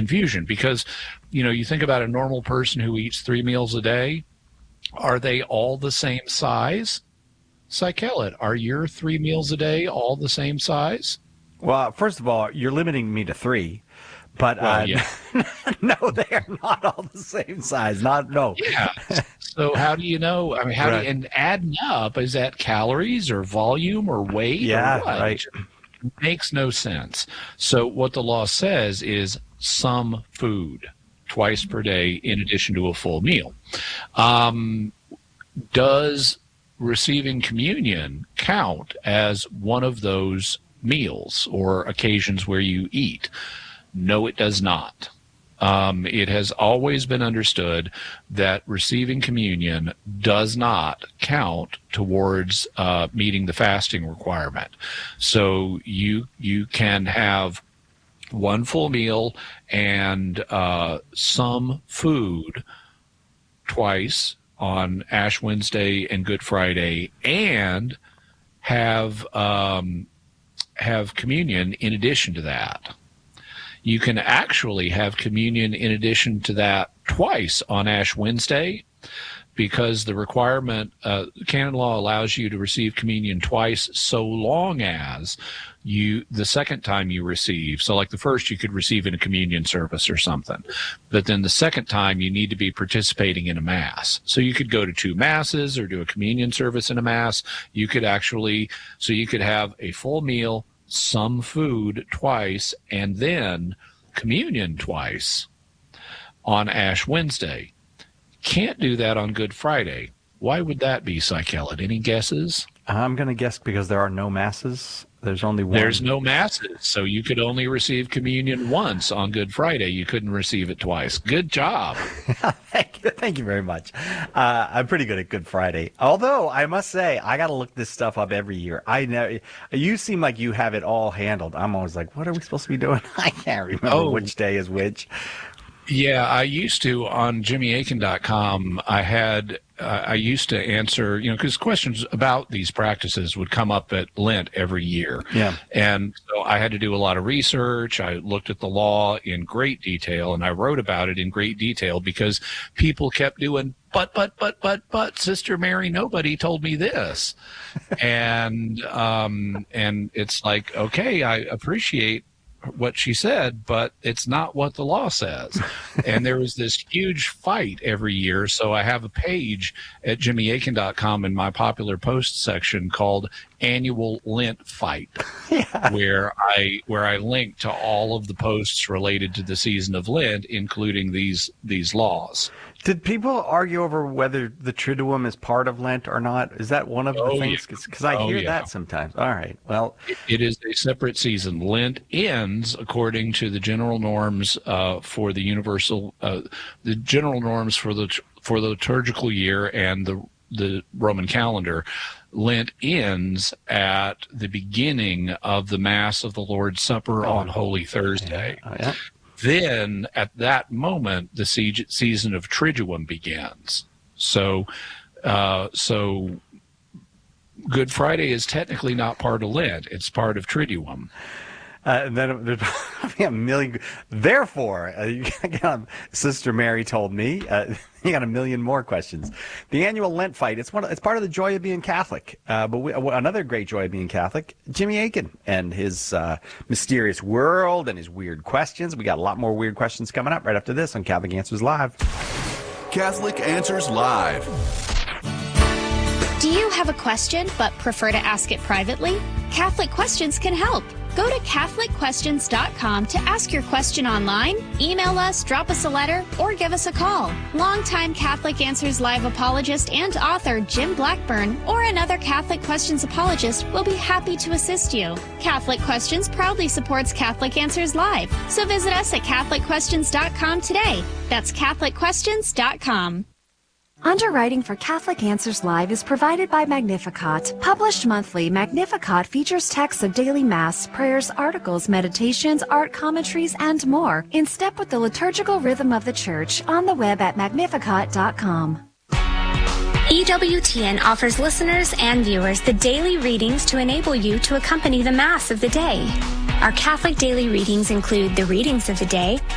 confusion because, you think about a normal person who eats 3 meals a day. Are they all the same size? Psychelet, are your 3 meals a day all the same size? Well, first of all, you're limiting me to 3. But yeah. No, they are not all the same size. No. Yeah. So how do you know? I mean, and adding up, is that calories or volume or weight? Yeah, or what? right. It makes no sense. So what the law says is some food twice per day in addition to a full meal. Does receiving communion count as one of those meals or occasions where you eat? No, it does not. It has always been understood that receiving communion does not count towards meeting the fasting requirement. So you can have one full meal and some food twice on Ash Wednesday and Good Friday, and have communion in addition to that. You can actually have communion in addition to that twice on Ash Wednesday, because the requirement, canon law allows you to receive communion twice so long as the second time you receive, so like the first you could receive in a communion service or something, but then the second time you need to be participating in a mass. So you could go to 2 masses or do a communion service and a mass. You could have a full meal, some food twice, and then communion twice on Ash Wednesday. Can't do that on Good Friday. Why would that be, Psychelet? Any guesses? I'm going to guess because there are no masses. There's only one. There's no masses, so you could only receive communion once on Good Friday. You couldn't receive it twice. Good job. Thank you very much. I'm pretty good at Good Friday. Although, I must say, I got to look this stuff up every year. You seem like you have it all handled. I'm always like, what are we supposed to be doing? I can't remember which day is which. Yeah, I used to on JimmyAkin.com. I used to answer, because questions about these practices would come up at Lent every year. Yeah. And so I had to do a lot of research. I looked at the law in great detail, and I wrote about it in great detail because people kept doing, but, Sister Mary, nobody told me this. And it's like, okay, I appreciate what she said, but it's not what the law says. And there was this huge fight every year. So I have a page at JimmyAkin.com in my popular post section called Annual Lent Fight, where I link to all of the posts related to the season of Lent, including these laws. Did people argue over whether the Triduum is part of Lent or not? Is that one of the things? Because I hear that sometimes. All right. Well, it is a separate season. Lent ends according to the general norms for the universal, the general norms for the liturgical year and the Roman calendar. Lent ends at the beginning of the Mass of the Lord's Supper on Holy Thursday. Yeah. Then, at that moment, the season of Triduum begins. So Good Friday is technically not part of Lent. It's part of Triduum. And then there's probably a million. Therefore, Sister Mary told me, you got a million more questions. The annual Lent fight, it's part of the joy of being Catholic. But another great joy of being Catholic, Jimmy Akin and his mysterious world and his weird questions. We got a lot more weird questions coming up right after this on Catholic Answers Live. Catholic Answers Live. Do you have a question but prefer to ask it privately? Catholic Questions can help. Go to CatholicQuestions.com to ask your question online, email us, drop us a letter, or give us a call. Longtime Catholic Answers Live apologist and author Jim Blackburn or another Catholic Questions apologist will be happy to assist you. Catholic Questions proudly supports Catholic Answers Live, so visit us at CatholicQuestions.com today. That's CatholicQuestions.com. Underwriting for Catholic Answers Live is provided by Magnificat. Published monthly, Magnificat features texts of daily Mass, prayers, articles, meditations, art commentaries, and more in step with the liturgical rhythm of the Church on the web at magnificat.com. EWTN offers listeners and viewers the daily readings to enable you to accompany the Mass of the day. Our Catholic daily readings include the readings of the day,